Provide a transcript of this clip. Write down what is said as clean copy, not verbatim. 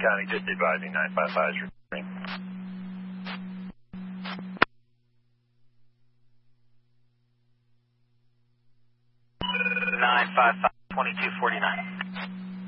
County, just advising 955 is returning. 955, 2249.